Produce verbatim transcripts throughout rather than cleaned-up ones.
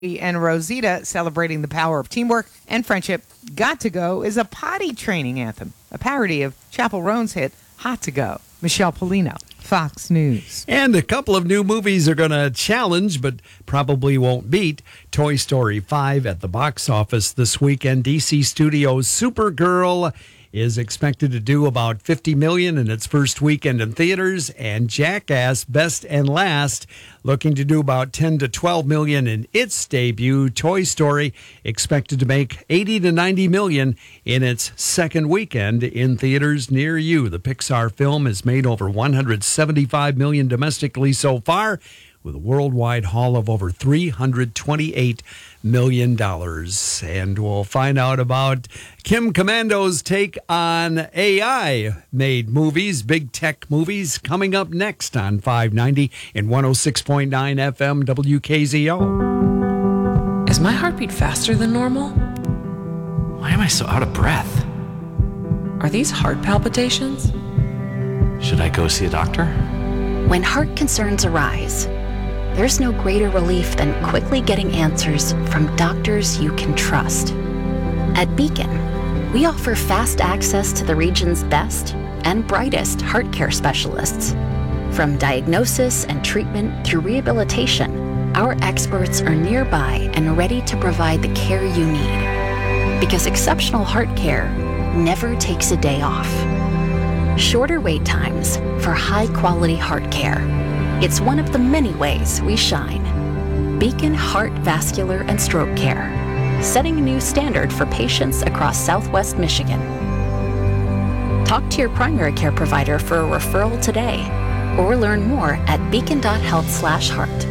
and Rosita celebrating the power of teamwork and friendship. Got to Go is a potty training anthem, a parody of Chappell Roan's hit Hot to Go. Michelle Polino, Fox News. And a couple of new movies are going to challenge, but probably won't beat, Toy Story five at the box office this weekend. D C Studios' Supergirl is expected to do about fifty million dollars in its first weekend in theaters, and Jackass, Best and Last, looking to do about ten to twelve million dollars in its debut. Toy Story expected to make eighty to ninety million dollars in its second weekend in theaters near you. The Pixar film has made over one hundred seventy-five million dollars domestically so far, with a worldwide haul of over three hundred twenty-eight million dollars. And we'll find out about Kim Commando's take on A I-made movies, big tech movies, coming up next on five ninety and one oh six point nine F M W K Z O. Is my heartbeat faster than normal? Why am I so out of breath? Are these heart palpitations? Should I go see a doctor? When heart concerns arise, there's no greater relief than quickly getting answers from doctors you can trust. At Beacon, we offer fast access to the region's best and brightest heart care specialists. From diagnosis and treatment through rehabilitation, our experts are nearby and ready to provide the care you need. Because exceptional heart care never takes a day off. Shorter wait times for high-quality heart care. It's one of the many ways we shine. Beacon Heart, Vascular, and Stroke Care, setting a new standard for patients across Southwest Michigan. Talk to your primary care provider for a referral today, or learn more at beacon dot health slash heart.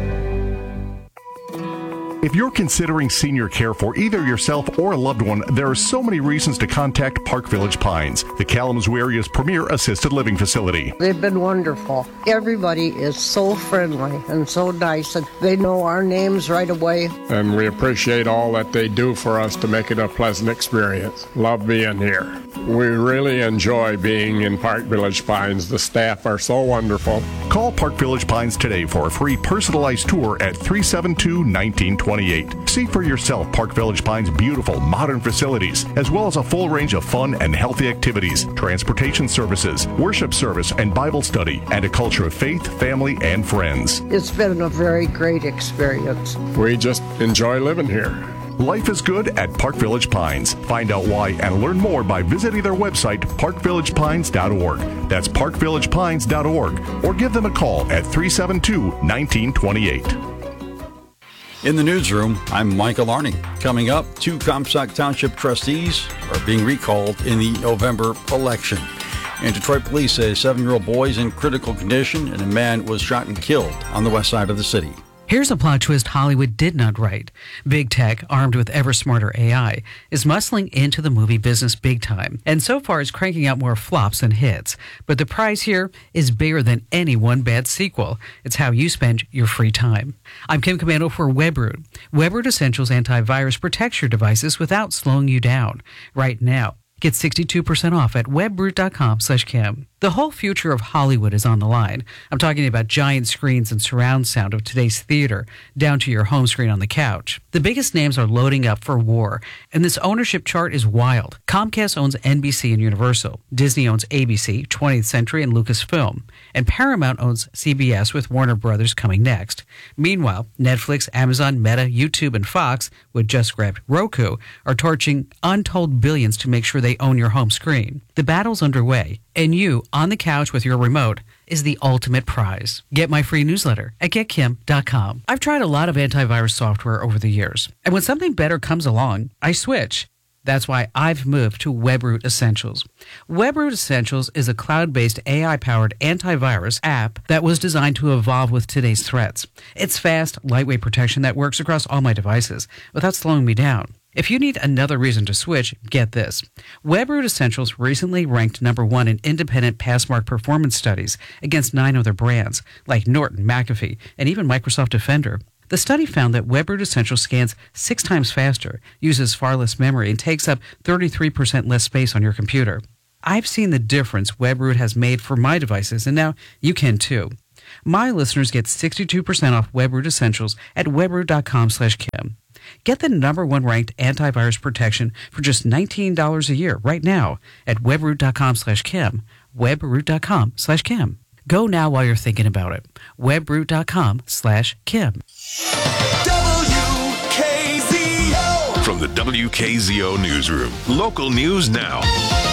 If you're considering senior care for either yourself or a loved one, there are so many reasons to contact Park Village Pines, the Kalamazoo area's premier assisted living facility. They've been wonderful. Everybody is so friendly and so nice, and they know our names right away. And we appreciate all that they do for us to make it a pleasant experience. Love being here. We really enjoy being in Park Village Pines. The staff are so wonderful. Call Park Village Pines today for a free personalized tour at three seven two, one nine two eight. See for yourself Park Village Pines' beautiful modern facilities, as well as a full range of fun and healthy activities, transportation services, worship service and Bible study, and a culture of faith, family, and friends. It's been a very great experience. We just enjoy living here. Life is good at Park Village Pines. Find out why and learn more by visiting their website, park village pines dot org. That's park village pines dot org. Or give them a call at three seven two, one nine two eight. In the newsroom, I'm Michael Arning. Coming up, two Comstock Township trustees are being recalled in the November election. And Detroit police say a seven-year-old boy is in critical condition and a man was shot and killed on the west side of the city. Here's a plot twist Hollywood did not write. Big tech, armed with ever smarter A I, is muscling into the movie business big time, and so far is cranking out more flops than hits. But the prize here is bigger than any one bad sequel. It's how you spend your free time. I'm Kim Commando for WebRoot. WebRoot Essentials antivirus protects your devices without slowing you down. Right now, get sixty-two percent off at webroot dot com slash Kim. The whole future of Hollywood is on the line. I'm talking about giant screens and surround sound of today's theater, down to your home screen on the couch. The biggest names are loading up for war, and this ownership chart is wild. Comcast owns N B C and Universal. Disney owns A B C, twentieth Century, and Lucasfilm. And Paramount owns C B S, with Warner Brothers coming next. Meanwhile, Netflix, Amazon, Meta, YouTube, and Fox, with just grabbed Roku, are torching untold billions to make sure they own your home screen. The battle's underway, and you, on the couch with your remote, is the ultimate prize. Get my free newsletter at get kim dot com. I've tried a lot of antivirus software over the years, and when something better comes along, I switch. That's why I've moved to WebRoot Essentials. WebRoot Essentials is a cloud-based A I-powered antivirus app that was designed to evolve with today's threats. It's fast, lightweight protection that works across all my devices without slowing me down. If you need another reason to switch, get this. WebRoot Essentials recently ranked number one in independent Passmark performance studies against nine other brands, like Norton, McAfee, and even Microsoft Defender. The study found that WebRoot Essentials scans six times faster, uses far less memory, and takes up thirty-three percent less space on your computer. I've seen the difference WebRoot has made for my devices, and now you can too. My listeners get sixty-two percent off WebRoot Essentials at webroot.com slash Kim. Get the number one ranked antivirus protection for just nineteen dollars a year right now at webroot.com slash Kim. webroot.com slash Kim. Go now while you're thinking about it. webroot.com slash Kim. W K Z O. From the W K Z O Newsroom, local news now.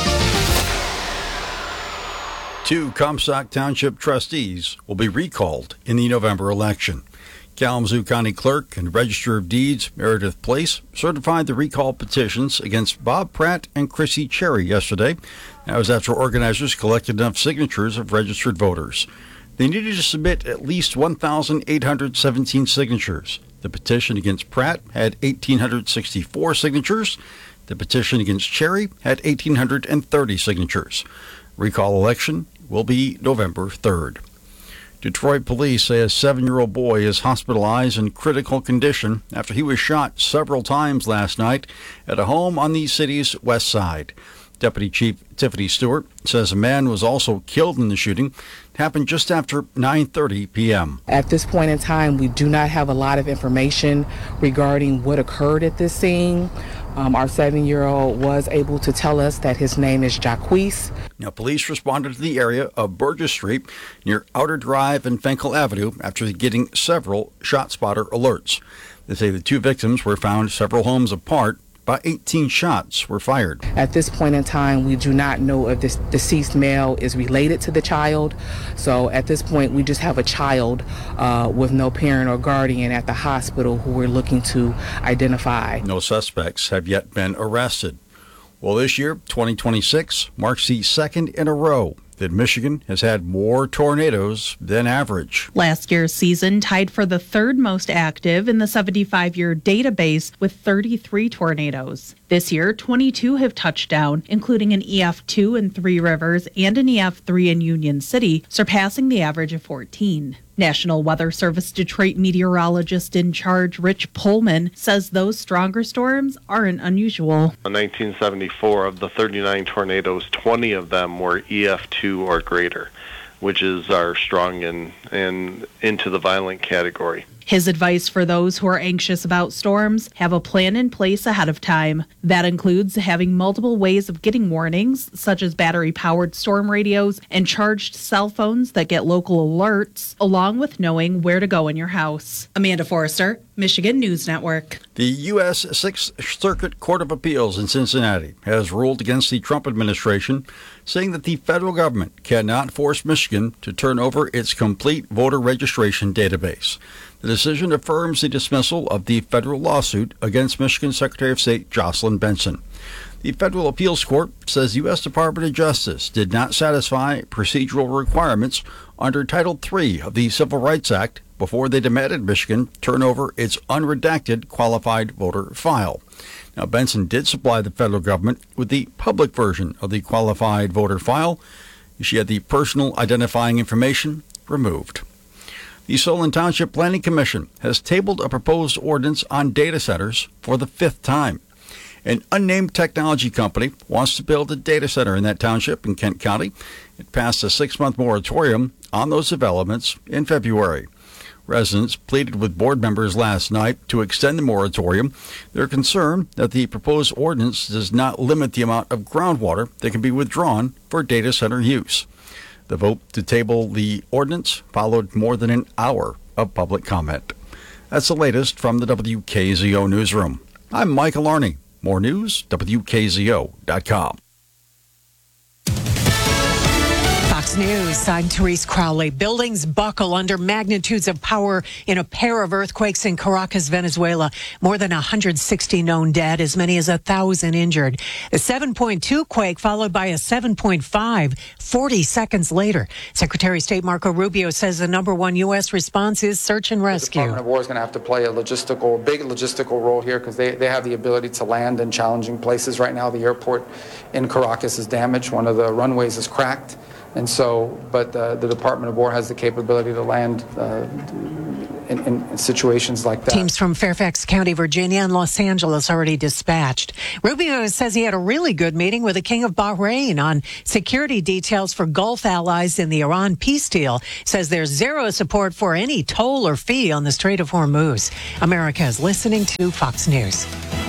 Two Comstock Township trustees will be recalled in the November election. Kalamazoo County Clerk and Register of Deeds Meredith Place certified the recall petitions against Bob Pratt and Chrissy Cherry yesterday. That was after organizers collected enough signatures of registered voters. They needed to submit at least one thousand eight hundred seventeen signatures. The petition against Pratt had one thousand eight hundred sixty-four signatures. The petition against Cherry had one thousand eight hundred thirty signatures. Recall election will be November third. Detroit police say a seven-year-old boy is hospitalized in critical condition after he was shot several times last night at a home on the city's west side. Deputy Chief Tiffany Stewart says a man was also killed in the shooting. It happened just after nine thirty p.m. At this point in time, we do not have a lot of information regarding what occurred at this scene. Um, our seven-year-old was able to tell us that his name is Jacquees. Now, police responded to the area of Burgess Street near Outer Drive and Fenkel Avenue after getting several ShotSpotter alerts. They say the two victims were found several homes apart. About eighteen shots were fired. At this point in time, we do not know if this deceased male is related to the child. So at this point, we just have a child uh, with no parent or guardian at the hospital who we're looking to identify. No suspects have yet been arrested. Well, this year, twenty twenty-six, marks the second in a row that Michigan has had more tornadoes than average. Last year's season tied for the third most active in the seventy-five-year database with thirty-three tornadoes. This year, twenty-two have touched down, including an E F two in Three Rivers and an E F three in Union City, surpassing the average of fourteen. National Weather Service Detroit meteorologist in charge Rich Pullman says those stronger storms aren't unusual. In nineteen seventy-four, of the thirty-nine tornadoes, twenty of them were E F two or greater, which is our strong and, and into the violent category. His advice for those who are anxious about storms: have a plan in place ahead of time. That includes having multiple ways of getting warnings, such as battery-powered storm radios and charged cell phones that get local alerts, along with knowing where to go in your house. Amanda Forrester, Michigan News Network. The U S Sixth Circuit Court of Appeals in Cincinnati has ruled against the Trump administration, saying that the federal government cannot force Michigan to turn over its complete voter registration database. The decision affirms the dismissal of the federal lawsuit against Michigan Secretary of State Jocelyn Benson. The Federal Appeals Court says U S Department of Justice did not satisfy procedural requirements under Title three of the Civil Rights Act before they demanded Michigan turn over its unredacted qualified voter file. Now, Benson did supply the federal government with the public version of the qualified voter file. She had the personal identifying information removed. The Solon Township Planning Commission has tabled a proposed ordinance on data centers for the fifth time. An unnamed technology company wants to build a data center in that township in Kent County. It passed a six-month moratorium on those developments in February. Residents pleaded with board members last night to extend the moratorium. They're concerned that the proposed ordinance does not limit the amount of groundwater that can be withdrawn for data center use. The vote to table the ordinance followed more than an hour of public comment. That's the latest from the W K Z O Newsroom. I'm Michael Arney. More news, W K Z O dot com. Fox News, I'm Therese Crowley. Buildings buckle under magnitudes of power in a pair of earthquakes in Caracas, Venezuela. More than one hundred sixty known dead, as many as one thousand injured. The seven point two quake followed by a seven point five forty seconds later. Secretary of State Marco Rubio says the number one U S response is search and rescue. The Department of War is going to have to play a logistical, big logistical role here because they, they have the ability to land in challenging places. Right now, the airport in Caracas is damaged. One of the runways is cracked. And so, but uh, the Department of War has the capability to land uh, in, in situations like that. Teams from Fairfax County, Virginia, and Los Angeles already dispatched. Rubio says he had a really good meeting with the King of Bahrain on security details for Gulf allies in the Iran peace deal. Says there's zero support for any toll or fee on the Strait of Hormuz. America is listening to Fox News.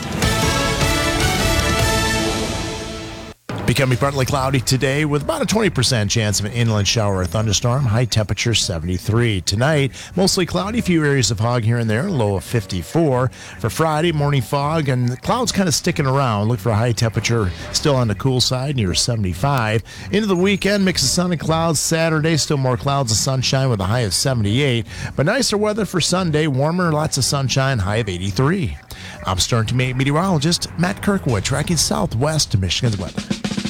Becoming partly cloudy today with about a twenty percent chance of an inland shower or thunderstorm. High temperature seventy-three. Tonight, mostly cloudy, few areas of fog here and there, low of fifty-four. For Friday, morning fog and the clouds kind of sticking around. Look for a high temperature still on the cool side near seventy-five. Into the weekend, mix of sun and clouds. Saturday, still more clouds and sunshine with a high of seventy-eight. But nicer weather for Sunday, warmer, lots of sunshine, high of eighty-three. I'm Stern to meteorologist Matt Kirkwood tracking southwest to Michigan's weather.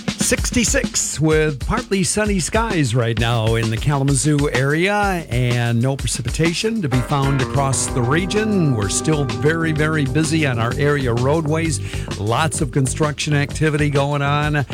sixty-six with partly sunny skies right now in the Kalamazoo area and no precipitation to be found across the region. We're still very, very busy on our area roadways. Lots of construction activity going on. Uh,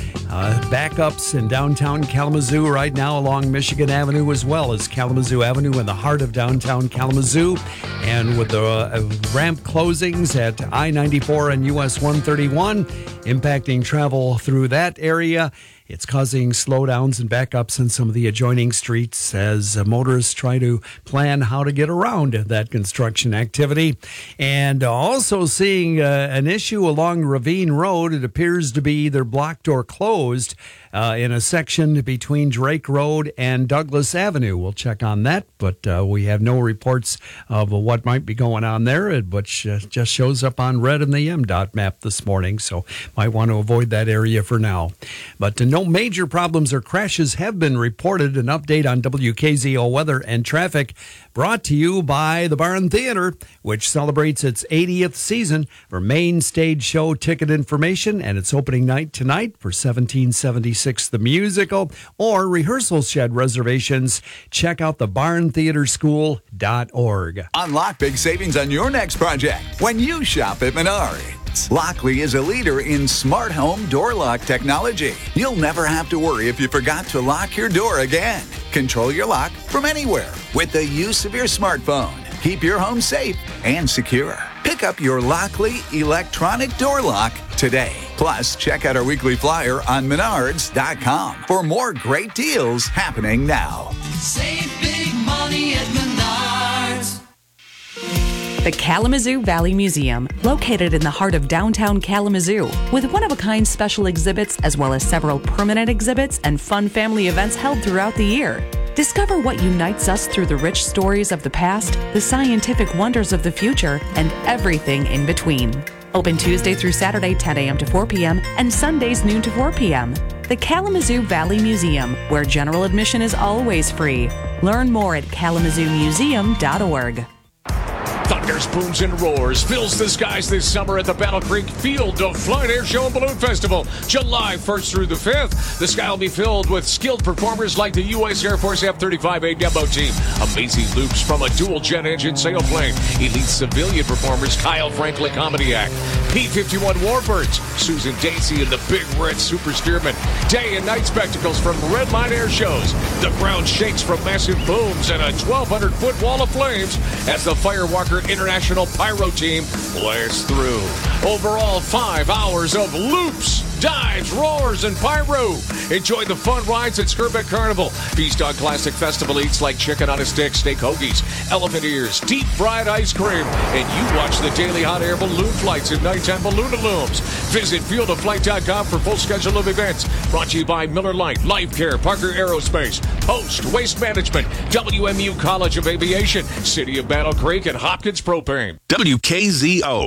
backups in downtown Kalamazoo right now along Michigan Avenue as well as Kalamazoo Avenue in the heart of downtown Kalamazoo. And with the uh, ramp closings at I ninety-four and U S one thirty-one impacting travel through that area, it's causing slowdowns and backups in some of the adjoining streets as uh, motorists try to plan how to get around that construction activity. And also seeing uh, an issue along Ravine Road. It appears to be either blocked or closed uh, in a section between Drake Road and Douglas Avenue. We'll check on that, but uh, we have no reports of what might be going on there, which uh, just shows up on red in the M DOT map this morning, so might want to avoid that area for now. But to no major problems or crashes have been reported. An update on W K Z O weather and traffic brought to you by the Barn Theater, which celebrates its eightieth season. For main stage show ticket information and its opening night tonight for seventeen seventy-six the musical or rehearsal shed reservations, check out the barn theater school dot org. Unlock big savings on your next project when you shop at Menards. Lockley is a leader in smart home door lock technology. You'll never have to worry if you forgot to lock your door again. Control your lock from anywhere with the use of your smartphone. Keep your home safe and secure. Pick up your Lockley electronic door lock today. Plus, check out our weekly flyer on menards dot com for more great deals happening now. Save big money at Menards. The Kalamazoo Valley Museum, located in the heart of downtown Kalamazoo, with one-of-a-kind special exhibits as well as several permanent exhibits and fun family events held throughout the year. Discover what unites us through the rich stories of the past, the scientific wonders of the future, and everything in between. Open Tuesday through Saturday, ten a.m. to four p.m., and Sundays, noon to four p.m. The Kalamazoo Valley Museum, where general admission is always free. Learn more at kalamazoo museum dot org. Thunders, booms, and roars fills the skies this summer at the Battle Creek Field of Flight Air Show and Balloon Festival, July first through the fifth. The sky will be filled with skilled performers like the U S Air Force F thirty-five A demo team, amazing loops from a dual-jet engine sailplane, elite civilian performers Kyle Franklin Comedy Act, P fifty-one Warbirds, Susan Dacey and the Big Red Super Steerman, day and night spectacles from Redline Air Shows. The ground shakes from massive booms and a twelve hundred foot wall of flames as the Firewalker International Pyro Team blasts through. Overall, five hours of loops, dives, roars, and pyro. Enjoy the fun rides at Skirbeck Carnival. Feast on classic festival eats like chicken on a stick, steak hoagies, elephant ears, deep fried ice cream, and you watch the daily hot air balloon flights and nighttime balloon looms. Visit field of flight dot com for full schedule of events. Brought to you by Miller Lite, Life Care, Parker Aerospace, Post, Waste Management, W M U College of Aviation, City of Battle Creek, and Hopkins Propane. W K Z O.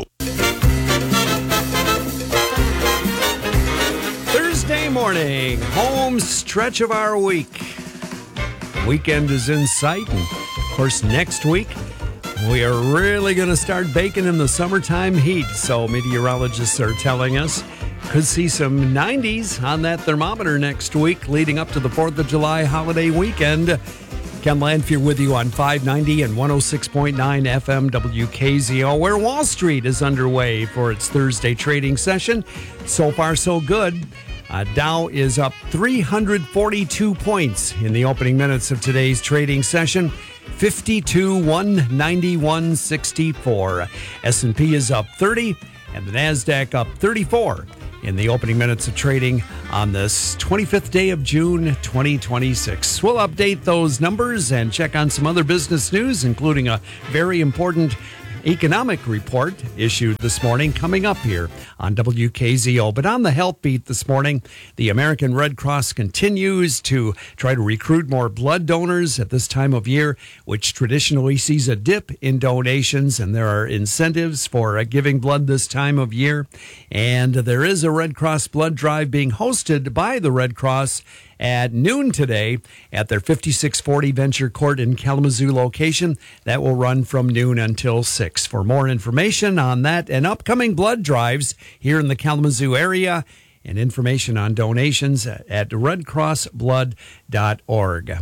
Thursday morning, home stretch of our week. Weekend is in sight, and of course, next week we are really going to start baking in the summertime heat. So meteorologists are telling us could see some nineties on that thermometer next week, leading up to the fourth of July holiday weekend. Ken Lanfear with you on five ninety and one oh six point nine F M W K Z O, where Wall Street is underway for its Thursday trading session. So far, so good. Uh, Dow is up three hundred forty-two points in the opening minutes of today's trading session. fifty-two, one ninety-one sixty-four. S and P is up thirty, and the NASDAQ up thirty-four in the opening minutes of trading on this twenty-fifth day of June, twenty twenty-six. We'll update those numbers and check on some other business news, including a very important economic report issued this morning coming up here on W K Z O. But on the Health Beat this morning, the American Red Cross continues to try to recruit more blood donors at this time of year, which traditionally sees a dip in donations, and there are incentives for uh, giving blood this time of year. And there is a Red Cross blood drive being hosted by the Red Cross at noon today at their fifty-six forty Venture Court in Kalamazoo location. That will run from noon until six. For more information on that and upcoming blood drives here in the Kalamazoo area and information on donations at red cross blood dot org.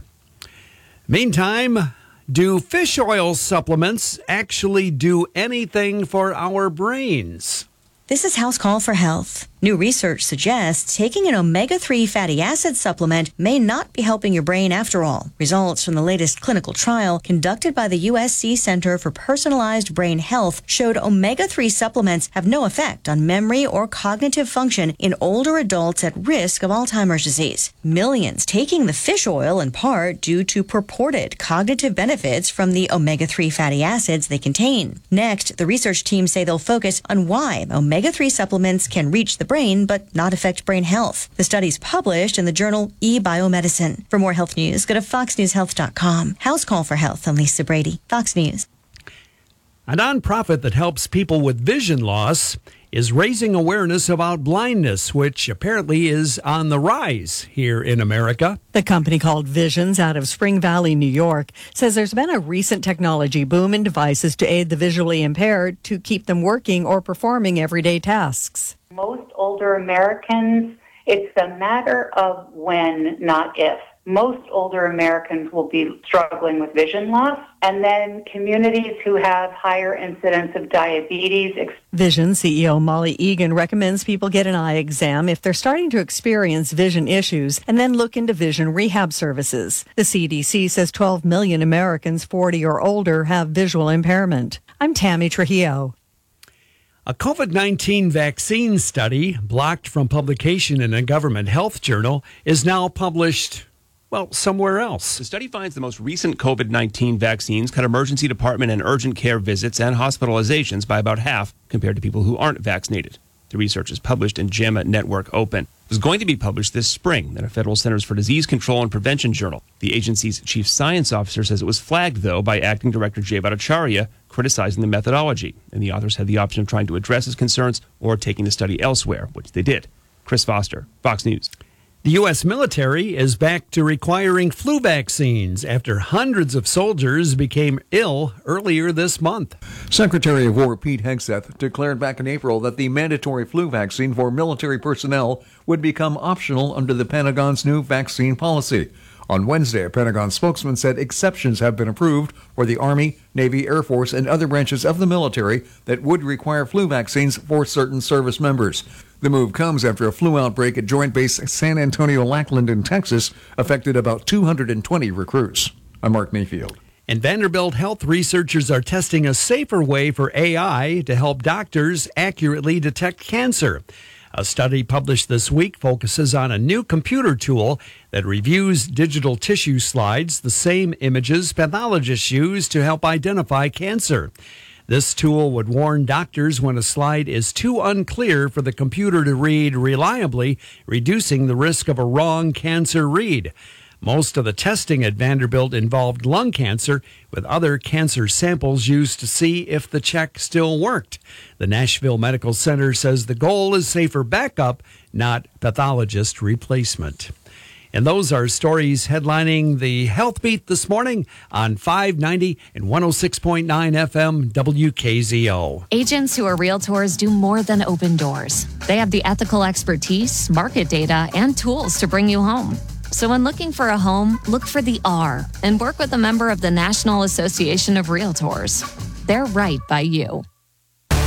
Meantime, do fish oil supplements actually do anything for our brains? This is House Call for Health. New research suggests taking an omega three fatty acid supplement may not be helping your brain after all. Results from the latest clinical trial conducted by the U S C Center for Personalized Brain Health showed omega three supplements have no effect on memory or cognitive function in older adults at risk of Alzheimer's disease. Millions taking the fish oil in part due to purported cognitive benefits from the omega three fatty acids they contain. Next, the research team say they'll focus on why omega three supplements can reach the brain but not affect brain health. The study's published in the journal eBiomedicine. For more health news, go to fox news health dot com. House Call for Health. I'm Lisa Brady, Fox News. A nonprofit that helps people with vision loss is raising awareness about blindness, which apparently is on the rise here in America. The company called Visions out of Spring Valley, New York, says there's been a recent technology boom in devices to aid the visually impaired to keep them working or performing everyday tasks. Most older Americans, it's a matter of when, not if. Most older Americans will be struggling with vision loss, and then communities who have higher incidence of diabetes. Vision C E O Molly Egan recommends people get an eye exam if they're starting to experience vision issues and then look into vision rehab services. The C D C says twelve million Americans forty or older have visual impairment. I'm Tammy Trujillo. A COVID nineteen vaccine study blocked from publication in a government health journal is now published, well, somewhere else. The study finds the most recent COVID nineteen vaccines cut emergency department and urgent care visits and hospitalizations by about half compared to people who aren't vaccinated. The research is published in JAMA Network Open. It was going to be published this spring in a Federal Centers for Disease Control and Prevention journal. The agency's chief science officer says it was flagged, though, by acting director Jay Bhattacharya, criticizing the methodology, and the authors had the option of trying to address his concerns or taking the study elsewhere, which they did. Chris Foster, Fox News. The U S military is back to requiring flu vaccines after hundreds of soldiers became ill earlier this month. Secretary of War Pete Hegseth declared back in April that the mandatory flu vaccine for military personnel would become optional under the Pentagon's new vaccine policy. On Wednesday, a Pentagon spokesman said exceptions have been approved for the Army, Navy, Air Force, and other branches of the military that would require flu vaccines for certain service members. The move comes after a flu outbreak at Joint Base San Antonio-Lackland in Texas affected about two hundred twenty recruits. I'm Mark Mayfield. And Vanderbilt health researchers are testing a safer way for A I to help doctors accurately detect cancer. A study published this week focuses on a new computer tool that reviews digital tissue slides, the same images pathologists use to help identify cancer. This tool would warn doctors when a slide is too unclear for the computer to read reliably, reducing the risk of a wrong cancer read. Most of the testing at Vanderbilt involved lung cancer, with other cancer samples used to see if the check still worked. The Nashville Medical Center says the goal is safer backup, not pathologist replacement. And those are stories headlining the Health Beat this morning on five ninety and one oh six point nine F M W K Z O. Agents who are realtors do more than open doors. They have the ethical expertise, market data, and tools to bring you home. So when looking for a home, look for the R and work with a member of the National Association of Realtors. They're right by you.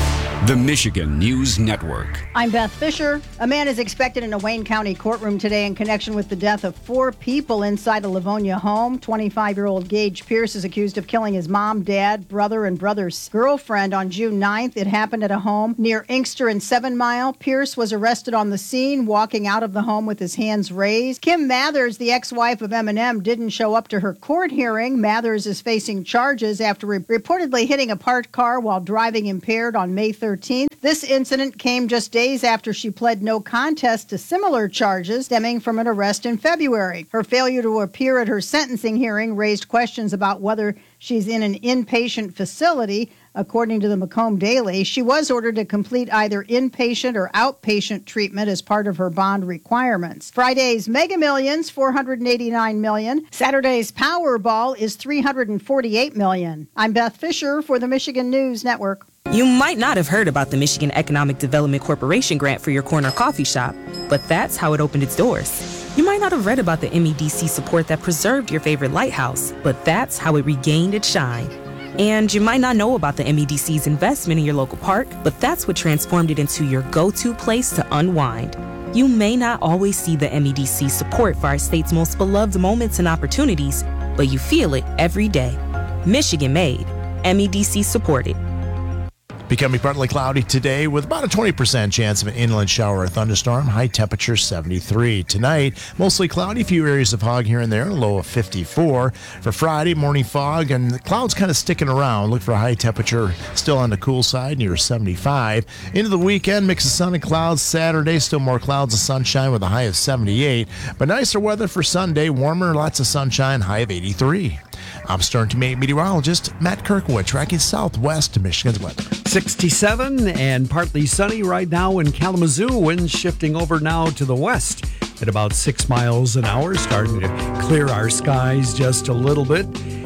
The Michigan News Network. I'm Beth Fisher. A man is expected in a Wayne County courtroom today in connection with the death of four people inside a Livonia home. twenty-five-year-old Gage Pierce is accused of killing his mom, dad, brother, and brother's girlfriend on June ninth. It happened at a home near Inkster and Seven Mile. Pierce was arrested on the scene, walking out of the home with his hands raised. Kim Mathers, the ex-wife of Eminem, didn't show up to her court hearing. Mathers is facing charges after re- reportedly hitting a parked car while driving impaired on May thirteenth. This incident came just days after she pled no contest to similar charges stemming from an arrest in February. Her failure to appear at her sentencing hearing raised questions about whether she's in an inpatient facility. According to the Macomb Daily, she was ordered to complete either inpatient or outpatient treatment as part of her bond requirements. Friday's Mega Millions, four hundred eighty-nine million dollars. Saturday's Powerball is three hundred forty-eight million dollars. I'm Beth Fisher for the Michigan News Network. You might not have heard about the Michigan Economic Development Corporation grant for your corner coffee shop, but that's how it opened its doors. You might not have read about the M E D C support that preserved your favorite lighthouse, but that's how it regained its shine. And you might not know about the M E D C's investment in your local park, but that's what transformed it into your go-to place to unwind. You may not always see the M E D C support for our state's most beloved moments and opportunities, but you feel it every day. Michigan made, M E D C supported. Becoming partly cloudy today with about a twenty percent chance of an inland shower or thunderstorm. High temperature seventy-three. Tonight, mostly cloudy, a few areas of fog here and there, low of fifty-four. For Friday, morning fog and the clouds kind of sticking around. Look for a high temperature still on the cool side near seventy-five. Into the weekend, mix of sun and clouds. Saturday, still more clouds and sunshine with a high of seventy-eight. But nicer weather for Sunday, warmer, lots of sunshine, high of eighty-three. I'm Stern to meteorologist Matt Kirkwood, tracking southwest to Michigan's weather. sixty-seven and partly sunny right now in Kalamazoo. Winds shifting over now to the west at about six miles an hour, starting to clear our skies just a little bit.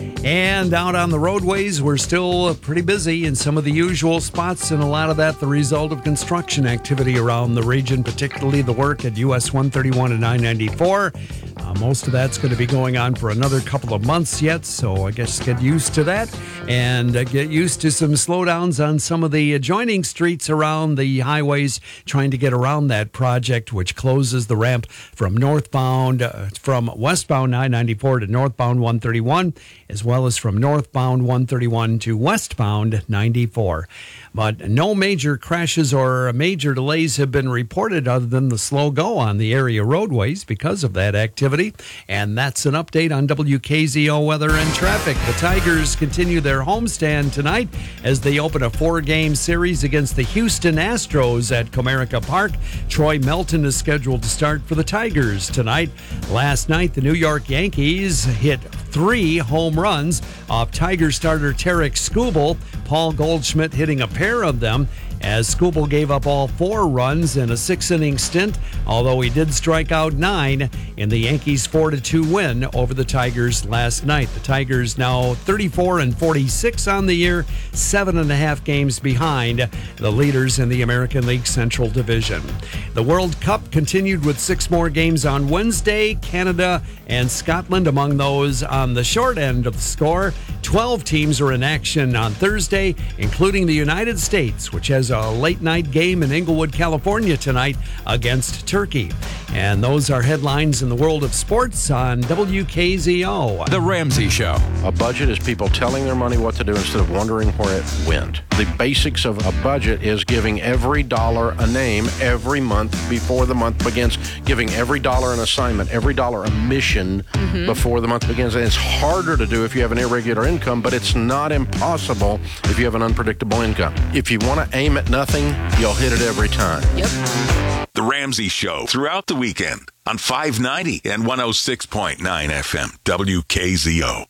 And out on the roadways, we're still pretty busy in some of the usual spots, and a lot of that the result of construction activity around the region, particularly the work at U S one thirty-one and I ninety-four. Uh, most of that's going to be going on for another couple of months yet, so I guess get used to that and uh, get used to some slowdowns on some of the adjoining streets around the highways, trying to get around that project, which closes the ramp from northbound, uh, from westbound I ninety-four to northbound one thirty-one, as well as from northbound one thirty-one to westbound ninety-four. But no major crashes or major delays have been reported other than the slow go on the area roadways because of that activity. And that's an update on W K Z O weather and traffic. The Tigers continue their homestand tonight as they open a four-game series against the Houston Astros at Comerica Park. Troy Melton is scheduled to start for the Tigers tonight. Last night, the New York Yankees hit three home runs off Tiger starter Tarek Skubal. Paul Goldschmidt hitting a pair of them as Skubal gave up all four runs in a six-inning stint, although he did strike out nine in the Yankees' four to two win over the Tigers last night. The Tigers now thirty-four and forty-six on the year, seven and a half games behind the leaders in the American League Central Division. The World Cup continued with six more games on Wednesday. Canada and Scotland among those on the short end of the score. twelve teams are in action on Thursday, including the United States, which has a late-night game in Inglewood, California tonight against Turkey. And those are headlines in the world of sports on W K Z O. The Ramsey Show. A budget is people telling their money what to do instead of wondering where it went. The basics of a budget is giving every dollar a name every month before the month begins, giving every dollar an assignment, every dollar a mission mm-hmm. before the month begins. And it's harder to do if you have an irregular income, but it's not impossible if you have an unpredictable income. If you want to aim at nothing, you'll hit it every time. Yep. The Ramsey Show throughout the weekend on five ninety and one oh six point nine F M W K Z O.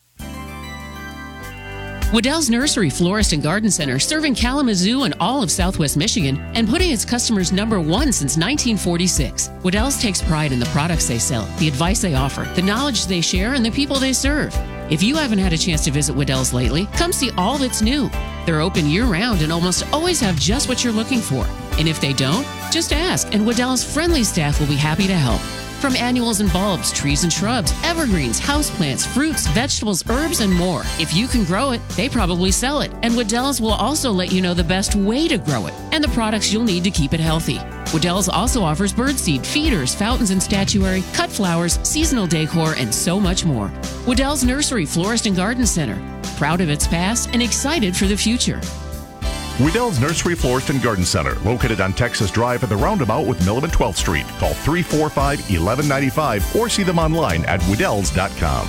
Waddell's Nursery, Florist, and Garden Center, serving Kalamazoo and all of Southwest Michigan and putting its customers number one since nineteen forty-six. Waddell's takes pride in the products they sell, the advice they offer, the knowledge they share, and the people they serve. If you haven't had a chance to visit Waddell's lately, come see all that's new. They're open year-round and almost always have just what you're looking for. And if they don't, just ask, and Waddell's friendly staff will be happy to help. From annuals and bulbs, trees and shrubs, evergreens, houseplants, fruits, vegetables, herbs, and more. If you can grow it, they probably sell it. And Waddell's will also let you know the best way to grow it and the products you'll need to keep it healthy. Waddell's also offers birdseed, feeders, fountains and statuary, cut flowers, seasonal decor, and so much more. Waddell's Nursery, Florist and Garden Center. Proud of its past and excited for the future. Waddell's Nursery, Florist and Garden Center, located on Texas Drive at the roundabout with Mill and twelfth Street. Call three four five, one one nine five or see them online at Waddells dot com.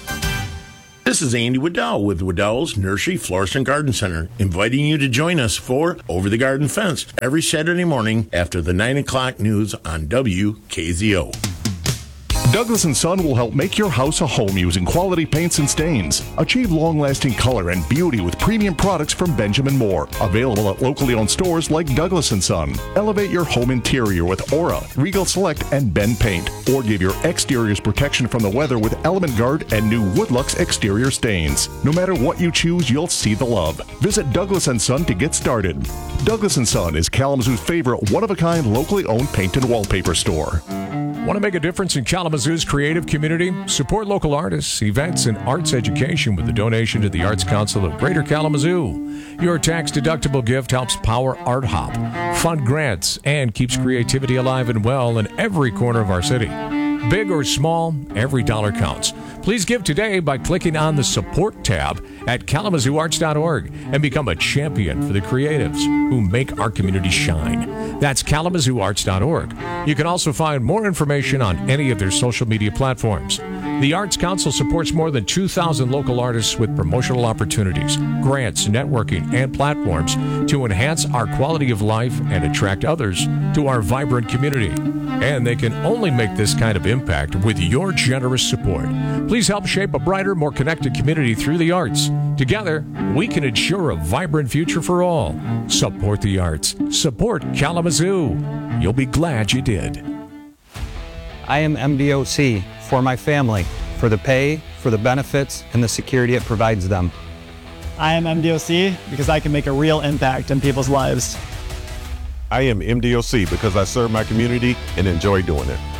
This is Andy Waddell with Waddell's Nursery, Florist and Garden Center, inviting you to join us for Over the Garden Fence every Saturday morning after the nine o'clock news on W K Z O. Douglas and Son will help make your house a home using quality paints and stains. Achieve long-lasting color and beauty with premium products from Benjamin Moore. Available at locally owned stores like Douglas and Son. Elevate your home interior with Aura, Regal Select, and Ben Paint. Or give your exteriors protection from the weather with Element Guard and new Woodlux exterior stains. No matter what you choose, you'll see the love. Visit Douglas and Son to get started. Douglas and Son is Kalamazoo's favorite one-of-a-kind locally owned paint and wallpaper store. Want to make a difference in Kalamazoo's creative community? Support local artists, events, and arts education with a donation to the Arts Council of Greater Kalamazoo. Your tax-deductible gift helps power Art Hop, fund grants, and keeps creativity alive and well in every corner of our city. Big or small, every dollar counts. Please give today by clicking on the Support tab at kalamazoo arts dot org and become a champion for the creatives who make our community shine. That's kalamazoo arts dot org. You can also find more information on any of their social media platforms. The Arts Council supports more than two thousand local artists with promotional opportunities, grants, networking, and platforms to enhance our quality of life and attract others to our vibrant community. And they can only make this kind of impact with your generous support. Please help shape a brighter, more connected community through the arts. Together, we can ensure a vibrant future for all. Support the arts. Support Kalamazoo. You'll be glad you did. I am M D O C for my family, for the pay, for the benefits, and the security it provides them. I am M D O C because I can make a real impact in people's lives. I am M D O C because I serve my community and enjoy doing it.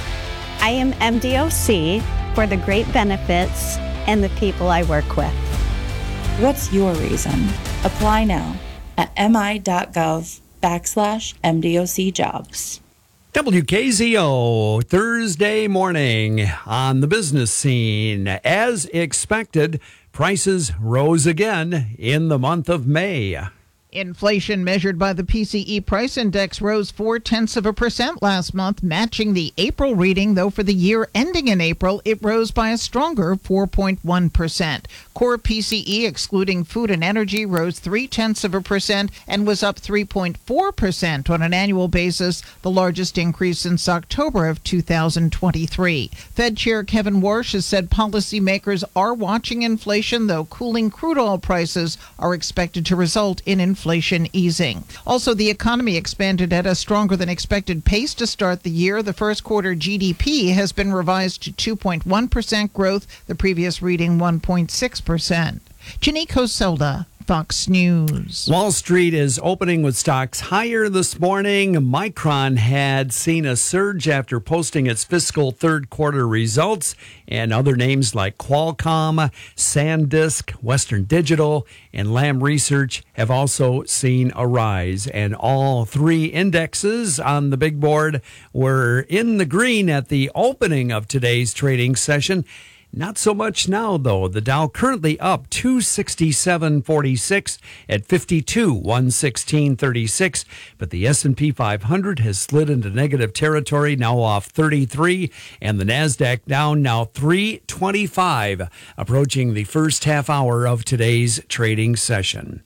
I am M D O C for the great benefits and the people I work with. What's your reason? Apply now at mi.gov backslash MDOC jobs. W K Z O, Thursday morning on the business scene. As expected, prices rose again in the month of May. Inflation measured by the P C E price index rose four-tenths of a percent last month, matching the April reading, though for the year ending in April, it rose by a stronger four point one percent. Core P C E, excluding food and energy, rose three-tenths of a percent and was up three point four percent on an annual basis, the largest increase since October of two thousand twenty-three. Fed Chair Kevin Warsh has said policymakers are watching inflation, though cooling crude oil prices are expected to result in inflation. Inflation easing. Also, the economy expanded at a stronger than expected pace to start the year. The first quarter G D P has been revised to two point one percent growth, the previous reading one point six percent. Janique Hoselda, Fox News. Wall Street is opening with stocks higher this morning. Micron had seen a surge after posting its fiscal third quarter results, and other names like Qualcomm, SanDisk, Western Digital, and Lam Research have also seen a rise. And all three indexes on the big board were in the green at the opening of today's trading session. Not so much now, though. The Dow currently up two sixty-seven forty-six at fifty-two one sixteen thirty-six, but the S and P five hundred has slid into negative territory, now off thirty-three, and the Nasdaq down now three twenty-five, approaching the first half hour of today's trading session.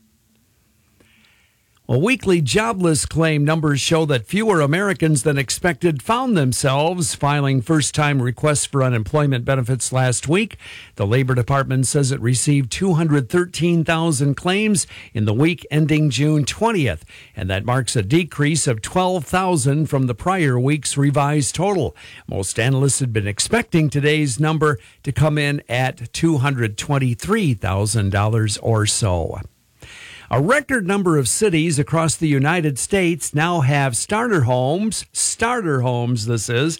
Well, weekly jobless claim numbers show that fewer Americans than expected found themselves filing first-time requests for unemployment benefits last week. The Labor Department says it received two hundred thirteen thousand claims in the week ending June twentieth, and that marks a decrease of twelve thousand from the prior week's revised total. Most analysts had been expecting today's number to come in at two hundred twenty-three thousand dollars or so. A record number of cities across the United States now have starter homes, starter homes this is,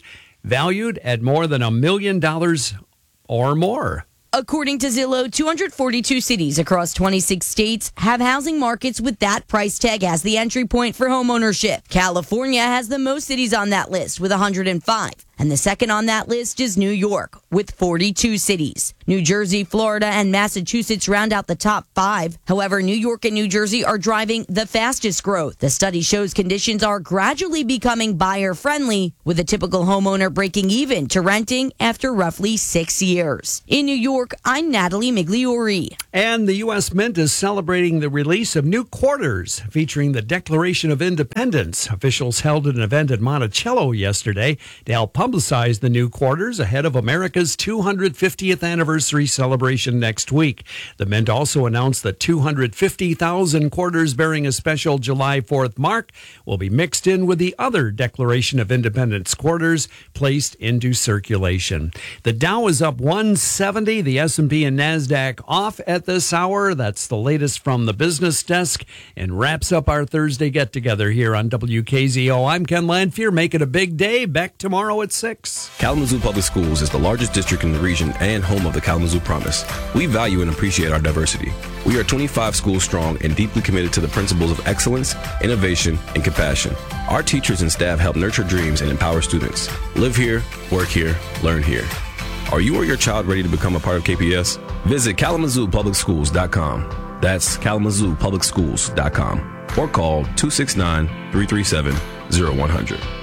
valued at more than a million dollars or more. According to Zillow, two hundred forty-two cities across twenty-six states have housing markets with that price tag as the entry point for homeownership. California has the most cities on that list with one hundred five. And the second on that list is New York with forty-two cities. New Jersey, Florida, and Massachusetts round out the top five. However, New York and New Jersey are driving the fastest growth. The study shows conditions are gradually becoming buyer-friendly, with a typical homeowner breaking even to renting after roughly six years. In New York, I'm Natalie Migliori. And the U S Mint is celebrating the release of new quarters featuring the Declaration of Independence. Officials held an event at Monticello yesterday to help publicize the new quarters ahead of America's two hundred fiftieth anniversary celebration next week. The Mint also announced that two hundred fifty thousand quarters bearing a special July fourth mark will be mixed in with the other Declaration of Independence quarters placed into circulation. The Dow is up one seventy, the S and P and NASDAQ off at this hour. That's the latest from the business desk and wraps up our Thursday get-together here on W K Z O. I'm Ken Lanfear. Make it a big day. Back tomorrow at six. Kalamazoo Public Schools is the largest district in the region and home of the Kalamazoo Promise. We value and appreciate our diversity. We are twenty-five schools strong and deeply committed to the principles of excellence, innovation, and compassion. Our teachers and staff help nurture dreams and empower students. Live here, work here, learn here. Are you or your child ready to become a part of K P S? Visit kalamazoo public schools dot com. That's kalamazoo public schools dot com. Or call two six nine, three three seven, zero one zero zero.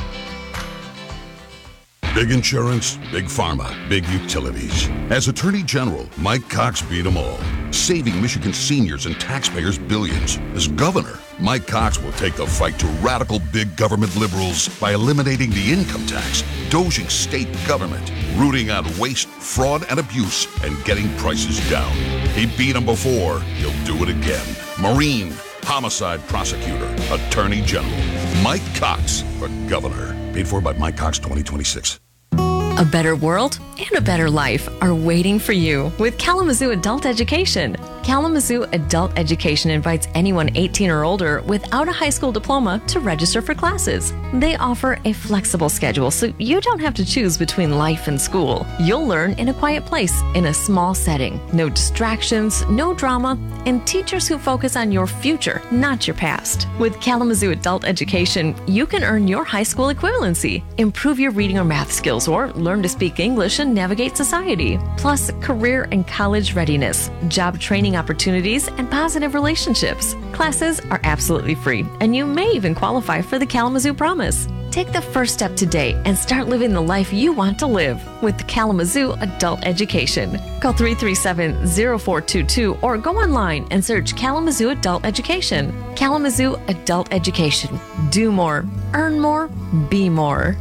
Big insurance, big pharma, big utilities. As Attorney General, Mike Cox beat them all, saving Michigan seniors and taxpayers billions. As governor, Mike Cox will take the fight to radical big government liberals by eliminating the income tax, doging state government, rooting out waste, fraud, and abuse, and getting prices down. He beat them before. He'll do it again. Marine, homicide prosecutor, Attorney General, Mike Cox for governor. Paid for by Mike Cox twenty twenty-six. A better world and a better life are waiting for you with Kalamazoo Adult Education. Kalamazoo Adult Education invites anyone eighteen or older without a high school diploma to register for classes. They offer a flexible schedule so you don't have to choose between life and school. You'll learn in a quiet place, in a small setting. No distractions, no drama, and teachers who focus on your future, not your past. With Kalamazoo Adult Education, you can earn your high school equivalency, improve your reading or math skills, or learn to speak English and navigate society. Plus, career and college readiness, job training opportunities, and positive relationships. Classes are absolutely free, and you may even qualify for the Kalamazoo Promise. Take the first step today and start living the life you want to live with Kalamazoo Adult Education. Call three three seven, zero four two two or go online and search Kalamazoo Adult Education. Kalamazoo Adult Education. Do more, earn more, be more.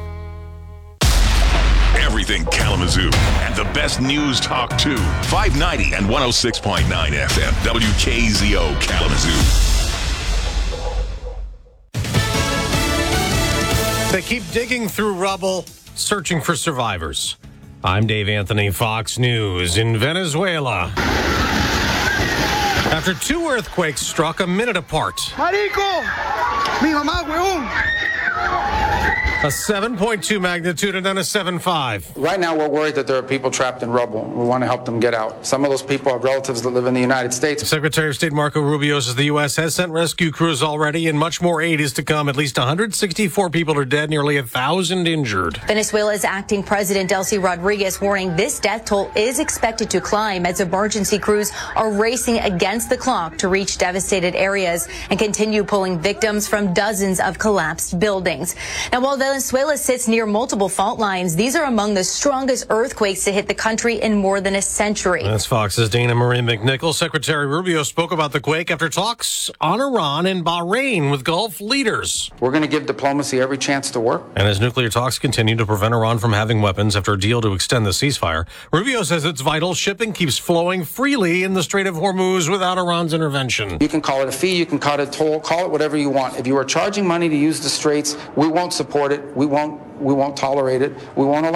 Everything Kalamazoo and the best news talk too. five ninety and one oh six point nine F M. W K Z O Kalamazoo. They keep digging through rubble, searching for survivors. I'm Dave Anthony, Fox News. In Venezuela, after two earthquakes struck a minute apart, Mi mamá, huevón. a seven point two magnitude and then a seven point five. Right now, we're worried that there are people trapped in rubble. We want to help them get out. Some of those people have relatives that live in the United States. Secretary of State Marco Rubio says the U S has sent rescue crews already, and much more aid is to come. At least one hundred sixty-four people are dead, nearly one thousand injured. Venezuela's acting president, Delcy Rodriguez, warning this death toll is expected to climb as emergency crews are racing against the clock to reach devastated areas and continue pulling victims from dozens of collapsed buildings. Now, while Venezuela sits near multiple fault lines, these are among the strongest earthquakes to hit the country in more than a century. That's Fox's Dana Marie McNichol. Secretary Rubio spoke about the quake after talks on Iran and Bahrain with Gulf leaders. We're going to give diplomacy every chance to work. And as nuclear talks continue to prevent Iran from having weapons after a deal to extend the ceasefire, Rubio says it's vital shipping keeps flowing freely in the Strait of Hormuz without Iran's intervention. You can call it a fee, you can call it a toll, call it whatever you want. If you are charging money to use the straits, we won't support it. We won't, we won't tolerate it. We won't allow it.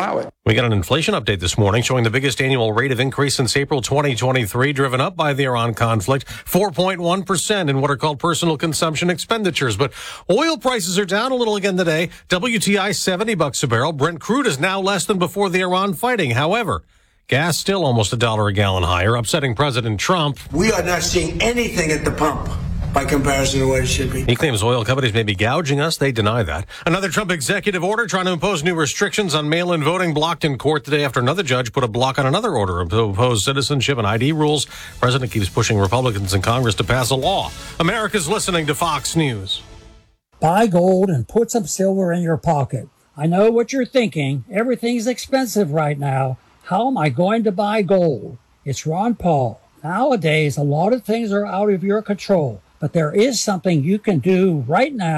We got an inflation update this morning showing the biggest annual rate of increase since April twenty twenty-three, driven up by the Iran conflict, four point one percent in what are called personal consumption expenditures. But oil prices are down a little again today. W T I seventy bucks a barrel. Brent crude is now less than before the Iran fighting. However, gas still almost a dollar a gallon higher, upsetting President Trump. We are not seeing anything at the pump by comparison to what it should be. He claims oil companies may be gouging us. They deny that. Another Trump executive order trying to impose new restrictions on mail-in voting blocked in court today after another judge put a block on another order to impose citizenship and I D rules. President keeps pushing Republicans in Congress to pass a law. America's listening to Fox News. Buy gold and put some silver in your pocket. I know what you're thinking. Everything's expensive right now. How am I going to buy gold? It's Ron Paul. Nowadays, a lot of things are out of your control. But there is something you can do right now